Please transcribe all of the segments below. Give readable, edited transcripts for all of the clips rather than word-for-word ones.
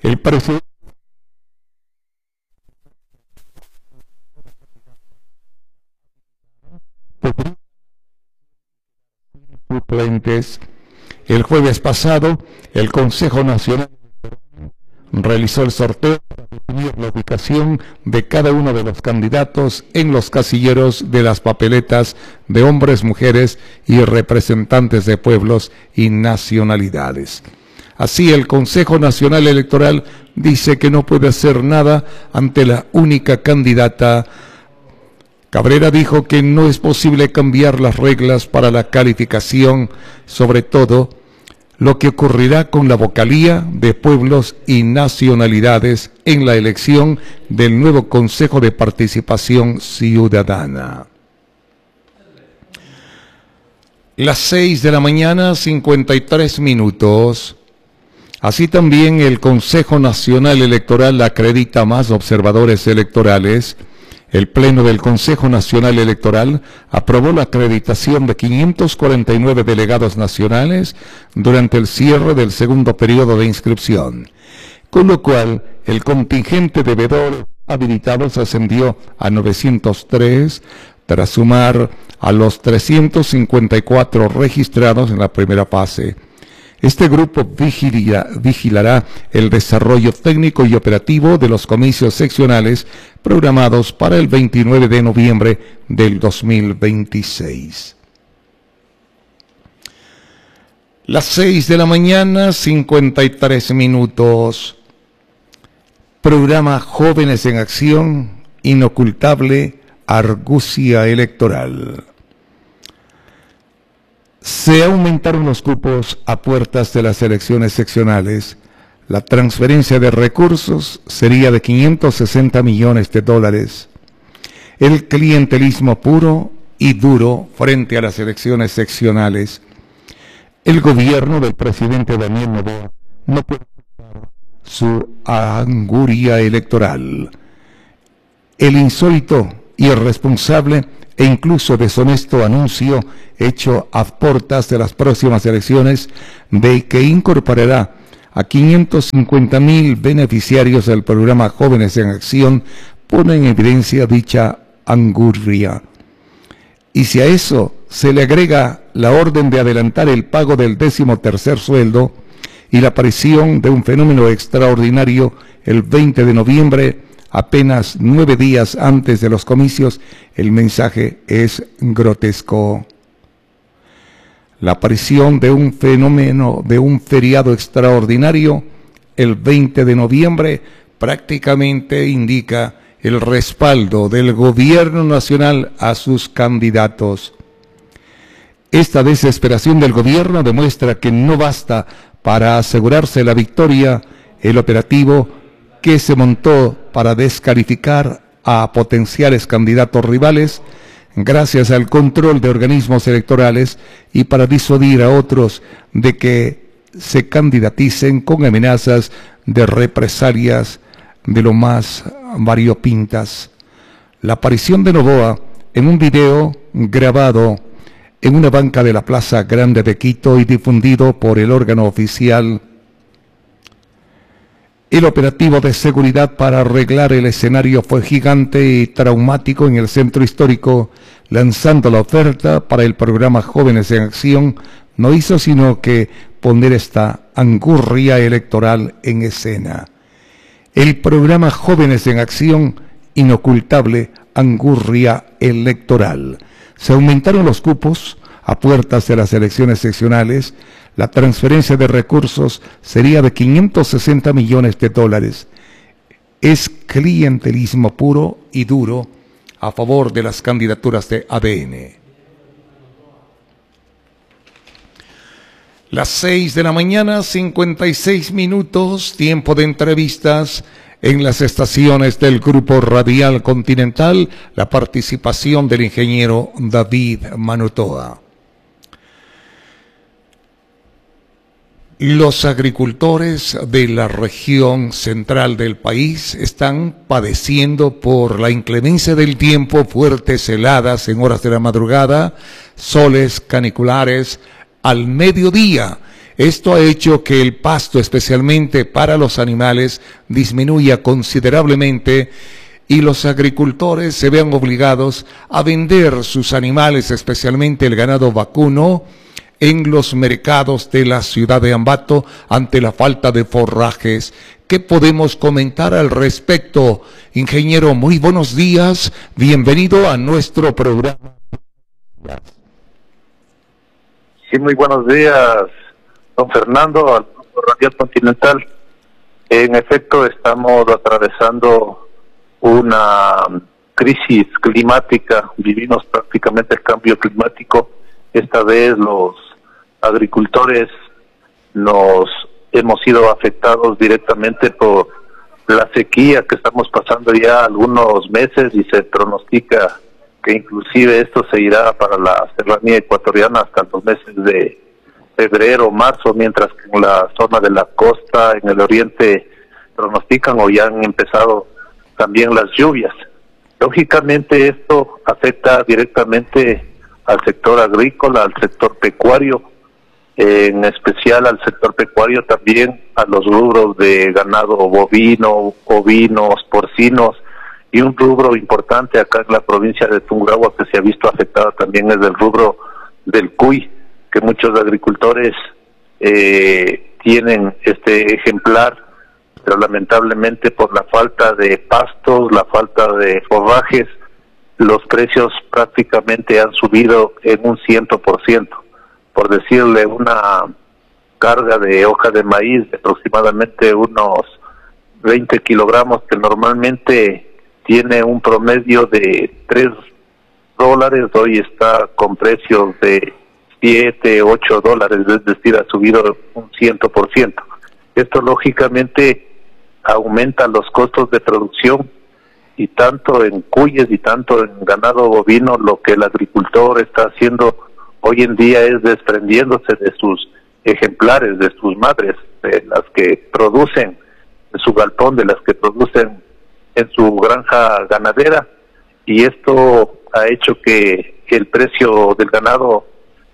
El presidente suplentes. El jueves pasado, el Consejo Nacional realizó el sorteo para definir la ubicación de cada uno de los candidatos en los casilleros de las papeletas de hombres, mujeres y representantes de pueblos y nacionalidades. Así, el Consejo Nacional Electoral dice que no puede hacer nada ante la única candidata. Cabrera dijo que no es posible cambiar las reglas para la calificación, sobre todo lo que ocurrirá con la vocalía de pueblos y nacionalidades en la elección del nuevo Consejo de Participación Ciudadana. Las 6 de la mañana, 53 minutos. Así también el Consejo Nacional Electoral acredita más observadores electorales. El Pleno del Consejo Nacional Electoral aprobó la acreditación de 549 delegados nacionales durante el cierre del segundo periodo de inscripción, con lo cual el contingente de veedores habilitados ascendió a 903, tras sumar a los 354 registrados en la primera fase. Este grupo vigilará el desarrollo técnico y operativo de los comicios seccionales programados para el 29 de noviembre del 2026. Las 6 de la mañana, 53 minutos. Programa Jóvenes en Acción, inocultable argucia electoral. Se aumentaron los cupos a puertas de las elecciones seccionales. La transferencia de recursos sería de 560 millones de dólares. El clientelismo puro y duro frente a las elecciones seccionales. El gobierno del presidente Daniel Noboa no puede aceptar su anguria electoral. El insólito, irresponsable e incluso deshonesto anuncio hecho a puertas de las próximas elecciones de que incorporará a 550,000 beneficiarios del programa Jóvenes en Acción pone en evidencia dicha angurria. Y si a eso se le agrega la orden de adelantar el pago del 13º sueldo y la aparición de un fenómeno extraordinario el 20 de noviembre, apenas 9 días antes de los comicios, el mensaje es grotesco. La aparición de un fenómeno, de un feriado extraordinario, el 20 de noviembre, prácticamente indica el respaldo del gobierno nacional a sus candidatos. Esta desesperación del gobierno demuestra que no basta para asegurarse la victoria el operativo que se montó para descalificar a potenciales candidatos rivales gracias al control de organismos electorales y para disuadir a otros de que se candidaticen con amenazas de represalias de lo más variopintas. La aparición de Noboa en un video grabado en una banca de la Plaza Grande de Quito y difundido por el órgano oficial. El operativo de seguridad para arreglar el escenario fue gigante y traumático en el centro histórico, lanzando la oferta para el programa Jóvenes en Acción, no hizo sino que poner esta angurria electoral en escena. El programa Jóvenes en Acción, inocultable angurria electoral. Se aumentaron los cupos a puertas de las elecciones seccionales. La transferencia de recursos sería de 560 millones de dólares. Es clientelismo puro y duro a favor de las candidaturas de ADN. Las 6 de la mañana, 56 minutos, tiempo de entrevistas en las estaciones del Grupo Radial Continental, la participación del ingeniero David Manotoa. Los agricultores de la región central del país están padeciendo por la inclemencia del tiempo, fuertes heladas en horas de la madrugada, soles caniculares al mediodía. Esto ha hecho que el pasto, especialmente para los animales, disminuya considerablemente y los agricultores se vean obligados a vender sus animales, especialmente el ganado vacuno, en los mercados de la ciudad de Ambato ante la falta de forrajes. ¿Qué podemos comentar al respecto? Ingeniero, muy buenos días, bienvenido a nuestro programa. Sí, muy buenos días, don Fernando, al Grupo Radial Continental. En efecto, estamos atravesando una crisis climática, vivimos prácticamente el cambio climático. Esta vez los agricultores nos hemos sido afectados directamente por la sequía que estamos pasando ya algunos meses y se pronostica que inclusive esto se irá para la serranía ecuatoriana hasta los meses de febrero, marzo, mientras que en la zona de la costa, en el oriente, pronostican o ya han empezado también las lluvias. Lógicamente esto afecta directamente al sector agrícola, al sector pecuario, en especial al sector pecuario, también a los rubros de ganado bovino, ovinos, porcinos, y un rubro importante acá en la provincia de Tungurahua que se ha visto afectada también es el rubro del cuy, que muchos agricultores tienen este ejemplar, pero lamentablemente por la falta de pastos, la falta de forrajes, los precios prácticamente han subido en un 100%. Por decirle, una carga de hoja de maíz de aproximadamente unos 20 kilogramos, que normalmente tiene un promedio de $3, hoy está con precios de $7, $8, es decir, ha subido un 100%. Esto lógicamente aumenta los costos de producción, y tanto en cuyes y tanto en ganado bovino, lo que el agricultor está haciendo hoy en día es desprendiéndose de sus ejemplares, de sus madres, de las que producen en su galpón, de las que producen en su granja ganadera, y esto ha hecho que el precio del ganado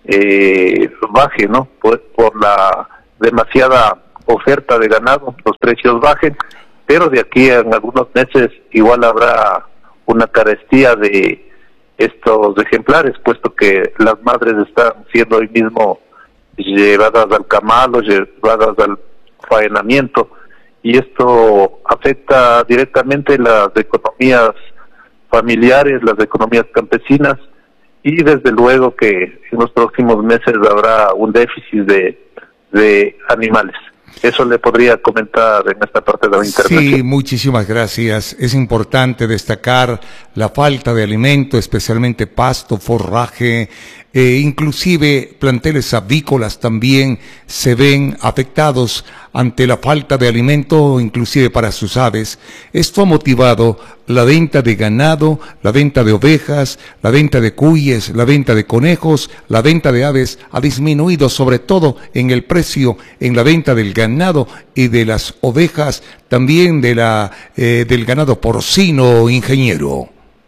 baje, ¿no? Por la demasiada oferta de ganado, los precios bajen, pero de aquí en algunos meses igual habrá una carestía de estos ejemplares, puesto que las madres están siendo hoy mismo llevadas al camal o llevadas al faenamiento, y esto afecta directamente las economías familiares, las economías campesinas, y desde luego que en los próximos meses habrá un déficit de animales. Eso le podría comentar en esta parte de la intervención. Sí, muchísimas gracias. Es importante destacar la falta de alimento, especialmente pasto, forraje, inclusive planteles avícolas también se ven afectados ante la falta de alimento, inclusive para sus aves. Esto ha motivado la venta de ganado, la venta de ovejas, la venta de cuyes, la venta de conejos, la venta de aves ha disminuido, sobre todo en el precio, en la venta del ganado y de las ovejas, también de del ganado porcino, ingeniero.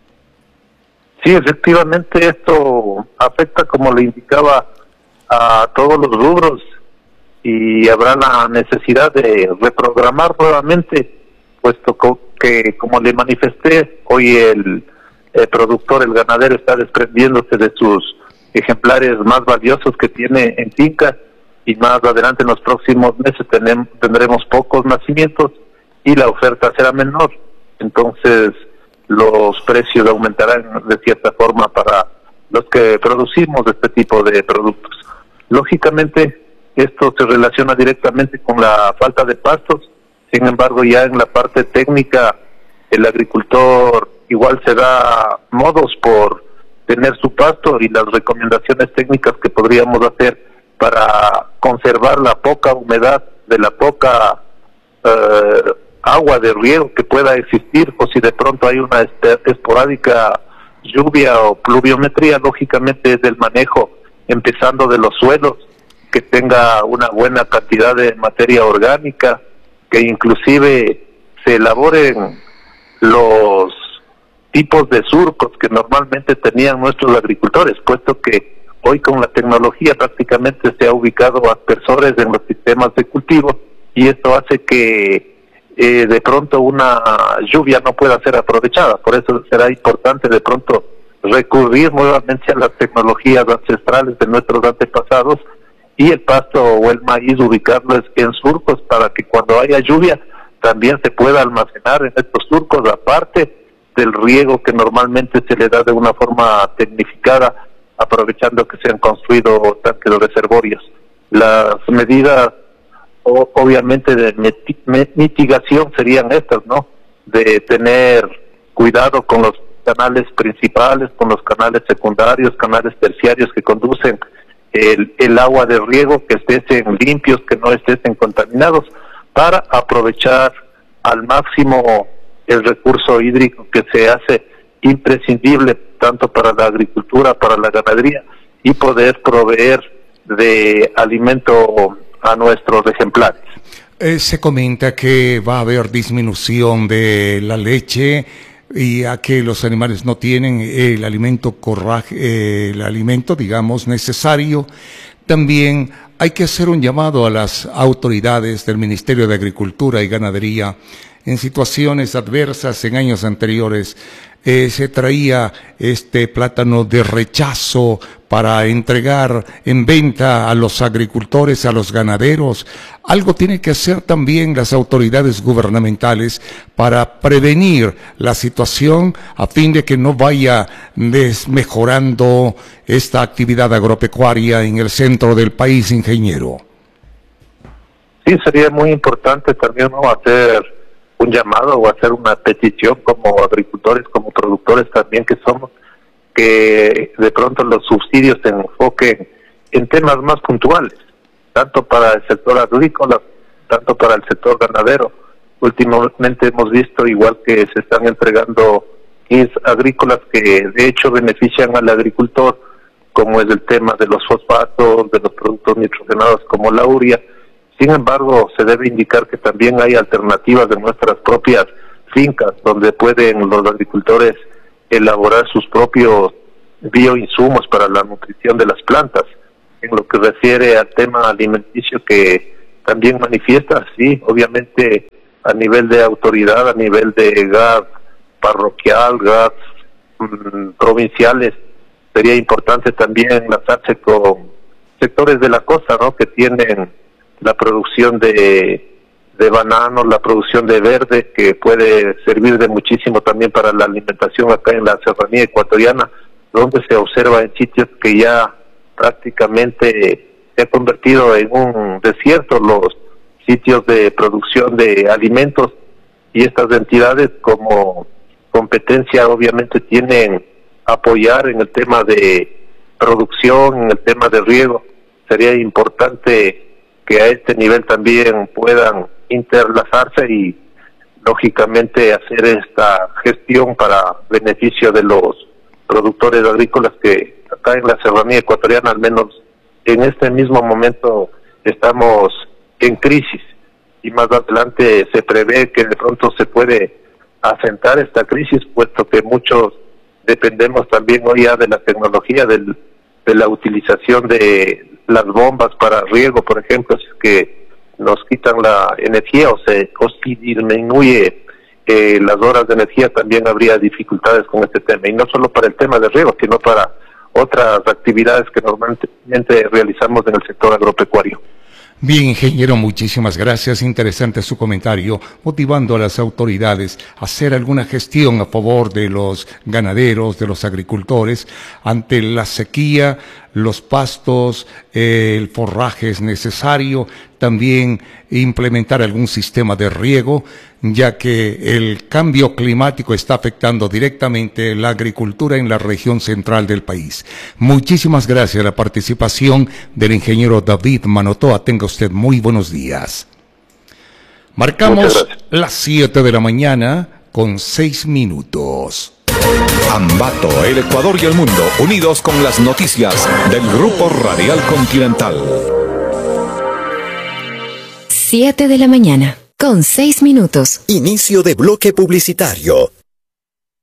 Sí, efectivamente esto afecta, como le indicaba, a todos los rubros, y habrá la necesidad de reprogramar nuevamente, puesto que, como le manifesté, hoy el productor, el ganadero, está desprendiéndose de sus ejemplares más valiosos que tiene en finca, y más adelante en los próximos meses tendremos pocos nacimientos y la oferta será menor. Entonces los precios aumentarán de cierta forma para los que producimos este tipo de productos. Lógicamente esto se relaciona directamente con la falta de pastos. Sin embargo, ya en la parte técnica, el agricultor igual se da modos por tener su pasto, y las recomendaciones técnicas que podríamos hacer para conservar la poca humedad, de la poca agua de riego que pueda existir, o si de pronto hay una esporádica lluvia o pluviometría, lógicamente es del manejo, empezando de los suelos, que tenga una buena cantidad de materia orgánica, que inclusive se elaboren los tipos de surcos que normalmente tenían nuestros agricultores, puesto que Hoy con la tecnología prácticamente se ha ubicado aspersores en los sistemas de cultivo y esto hace que de pronto una lluvia no pueda ser aprovechada. Por eso será importante de pronto recurrir nuevamente a las tecnologías ancestrales de nuestros antepasados y el pasto o el maíz ubicarlo en surcos para que cuando haya lluvia también se pueda almacenar en estos surcos, aparte del riego que normalmente se le da de una forma tecnificada, aprovechando que se han construido tanques de reservorios. Las medidas obviamente de mitigación serían estas, ¿no? De tener cuidado con los canales principales, con los canales secundarios, canales terciarios que conducen el agua de riego, que estén limpios, que no estén contaminados, para aprovechar al máximo el recurso hídrico que se hace imprescindible tanto para la agricultura, para la ganadería, y poder proveer de alimento a nuestros ejemplares. Se comenta que va a haber disminución de la leche y a que los animales no tienen el alimento digamos, necesario. También hay que hacer un llamado a las autoridades del Ministerio de Agricultura y Ganadería. En situaciones adversas en años anteriores se traía este plátano de rechazo para entregar en venta a los agricultores, a los ganaderos. Algo tiene que hacer también las autoridades gubernamentales para prevenir la situación a fin de que no vaya desmejorando esta actividad agropecuaria en el centro del país, ingeniero. Sí, sería muy importante también, ¿no?, hacer un llamado o hacer una petición como agricultores, como productores también que somos, que de pronto los subsidios se enfoquen en temas más puntuales, tanto para el sector agrícola, tanto para el sector ganadero. Últimamente hemos visto igual que se están entregando kits agrícolas que de hecho benefician al agricultor, como es el tema de los fosfatos, de los productos nitrogenados como la urea. Sin embargo, se debe indicar que también hay alternativas de nuestras propias fincas, donde pueden los agricultores elaborar sus propios bioinsumos para la nutrición de las plantas. En lo que refiere al tema alimenticio que también manifiesta, sí, obviamente a nivel de autoridad, a nivel de GAT parroquial, GAT provinciales, sería importante también enlazarse con sectores de la costa, ¿no?, que tienen la producción de bananos, la producción de verde, que puede servir de muchísimo también para la alimentación acá en la serranía ecuatoriana, donde se observa en sitios que ya prácticamente se ha convertido en un desierto los sitios de producción de alimentos, y estas entidades como competencia obviamente tienen apoyar en el tema de producción, en el tema de riego. Sería importante que a este nivel también puedan interlazarse y lógicamente hacer esta gestión para beneficio de los productores agrícolas que acá en la serranía ecuatoriana, al menos en este mismo momento, estamos en crisis, y más adelante se prevé que de pronto se puede asentar esta crisis, puesto que muchos dependemos también hoy ya de la tecnología, de la utilización de las bombas para riego, por ejemplo. Si es que nos quitan la energía o si disminuye las horas de energía, también habría dificultades con este tema, y no solo para el tema de riego, sino para otras actividades que normalmente realizamos en el sector agropecuario. Bien, ingeniero, muchísimas gracias. Interesante su comentario, motivando a las autoridades a hacer alguna gestión a favor de los ganaderos, de los agricultores, ante la sequía, los pastos, el forraje es necesario, también implementar algún sistema de riego, ya que el cambio climático está afectando directamente la agricultura en la región central del país. Muchísimas gracias a la participación del ingeniero David Manotoa. Tenga usted muy buenos días. Marcamos las 7 de la mañana con 6 minutos. Ambato, el Ecuador y el mundo, unidos con las noticias del Grupo Radial Continental. 7 de la mañana, con 6 minutos. Inicio de bloque publicitario.